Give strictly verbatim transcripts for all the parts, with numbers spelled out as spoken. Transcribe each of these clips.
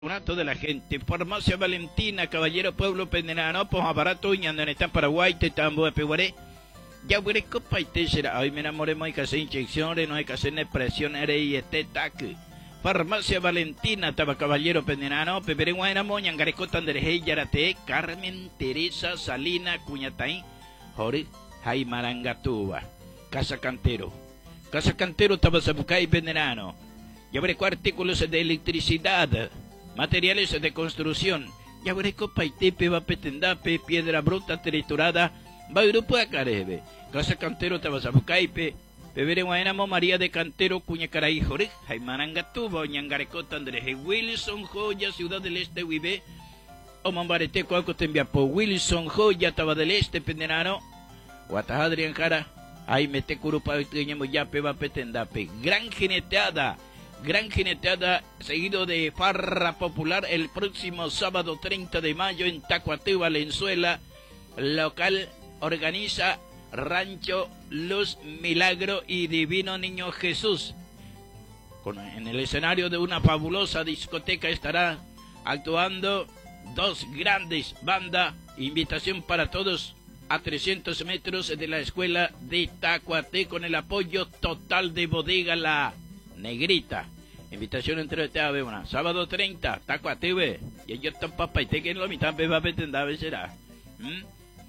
a toda la gente. Farmacia Valentina, Caballero Pueblo Pendenano, pues aparato y andan en Paraguay, te tambo de peguaré. Ya veré copa y te será. Ay, me enamoré, no hay que hacer inyecciones, no hay que hacer presión, y este taque. Farmacia Valentina, taba Caballero Pendenano, Peperé Guayna Moña, Garecotan de Rey Yarate, Carmen Teresa Salina Cuñataín, Jore, Jaimarangatuba, Casa Cantero. Casa Cantero, Tabasabucay Pendenano. Ya veré artículos de electricidad, materiales de construcción. Ya veré copa y tepe, va petendape, piedra bruta triturada, va grupo a carebe. Casa Cantero, Tabasabucaipe, Bebere Guaynamo, María de Cantero, Cuñacaray, Jorge, Jaimarangatuba, Ñangarecota, Andrés Wilson, Joya, Ciudad del Este, Huibe, Omambarete, Cuaco, Tembiapo, Wilson, Joya, Taba del Este, Pendenano, Guata Adrián Jara, Ay, mete curupa, Yape, va petendape, gran jineteada. Gran jineteada, seguido de farra popular el próximo sábado treinta de mayo en Tacuatí, Valenzuela. Local organiza Rancho Luz Milagro y Divino Niño Jesús. Con, en el escenario de una fabulosa discoteca estará actuando dos grandes bandas. Invitación para todos a trescientos metros de la escuela de Tacuatí con el apoyo total de Bodega La Negrita. Invitación entre este ave una sábado treinta, Tacuatí, y yo tan papá y te que lo mitad va a pretender será. ¿Mm?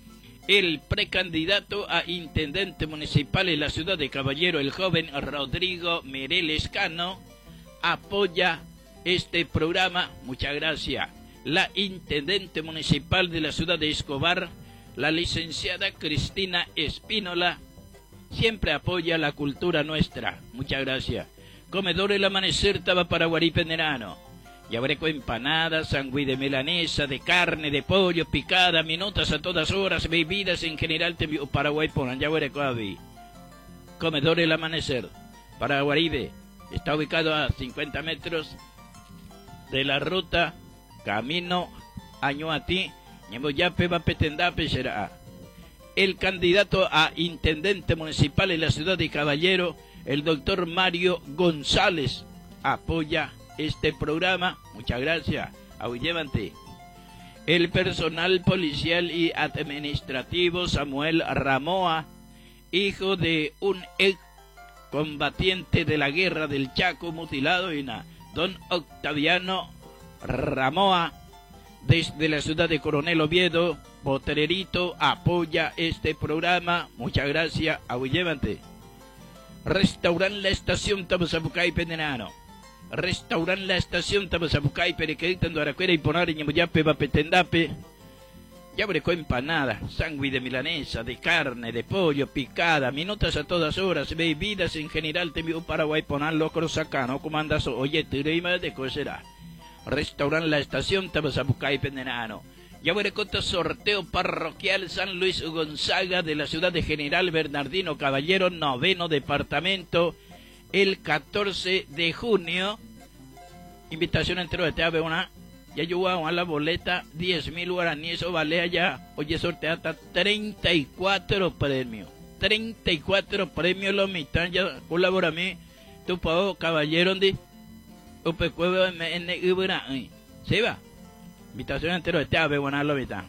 El precandidato a intendente municipal en la ciudad de Caballero, el joven Rodrigo Mireles Cano, apoya este programa. Muchas gracias. La intendente municipal de la ciudad de Escobar, la licenciada Cristina Espínola, siempre apoya la cultura nuestra. Muchas gracias. Comedor El Amanecer, Taba Paraguarí Pendenano. Yabreco empanadas, sangüí de melanesa, de carne, de pollo, picada, minutas a todas horas, bebidas en general, Paraguay ponan, Yabreco Avi. Comedor El Amanecer, Paraguaribe, está ubicado a cincuenta metros de la ruta Camino Añuatí, Ñemoyape, Vapetendape, será. El candidato a intendente municipal en la ciudad de Caballero, el doctor Mario González, apoya este programa. Muchas gracias. Llévate. El personal policial y administrativo Samuel Ramoa, hijo de un ex combatiente de la guerra del Chaco mutilado, y na, don Octaviano Ramoa, desde la ciudad de Coronel Oviedo, Potrerito, apoya este programa. Muchas gracias. Llévate. Restaurant La Estación Tabasabucay Pendenano. Restaurant La Estación Tabasabucay Perequedita en Duaracuera y Ponar en Yamoyape Vapetendape. Ya brecó empanada, sangüí de milanesa, de carne, de pollo, picada, minutas a todas horas, bebidas en general, te envió Paraguay Ponar locro sacano, comandas oye, tirima de coserá. Restaurant La Estación Tabasabucay Pendenano. Ya Yaburecota, sorteo parroquial San Luis Gonzaga de la ciudad de General Bernardino Caballero, noveno departamento, el catorce de junio. Invitación entre de ave una. Ya yo voy a la boleta, diez mil guaraníes, o vale allá. Oye, sortea hasta treinta y cuatro premios. treinta y cuatro premios, los mitad, ya colabora a mí. Tu pago, caballero, de. Upe cueva en Ibra. ¿Se va? Invitación entero de este ave, buena la mitad.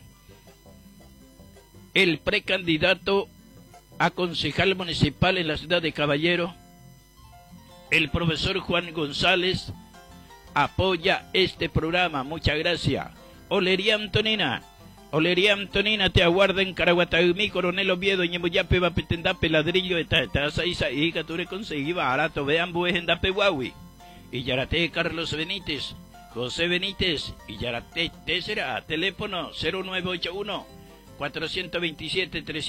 El precandidato a concejal municipal en la ciudad de Caballero, el profesor Juan González, apoya este programa. Muchas gracias. Olería Antonina, Olería Antonina te aguarda en Caraguataumí, Coronel Oviedo, Ñemoyape, Vapetendape, Ladrillo, Taza y Saíga, tú le conseguí barato, vean bues en Dapehuahui. Y Yarate Carlos Benítez, José Benítez y Yarate Tesera, teléfono cero nueve ocho uno, cuatro dos siete, tres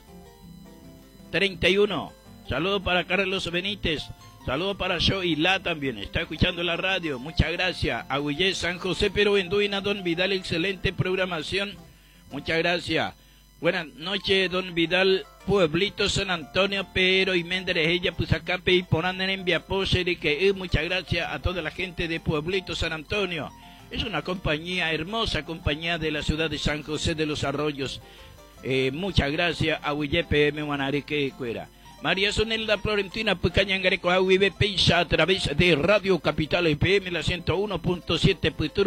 tres uno. Saludo para Carlos Benítez, saludo para Shoila también, está escuchando la radio, muchas gracias. Aguillé San José Pero Enduina, don Vidal, excelente programación, muchas gracias. Buenas noches, don Vidal, Pueblito San Antonio, Pero y Méndez, ella pues acá y ponen en Viapóseri, que es muchas gracias a toda la gente de Pueblito San Antonio. Es una compañía, hermosa compañía de la ciudad de San José de los Arroyos. Eh, muchas gracias a P M Manarique Cuera. María Sonelda Florentina Pucañangareco, A U V Pisa, a través de Radio Capital F M, la ciento uno punto siete,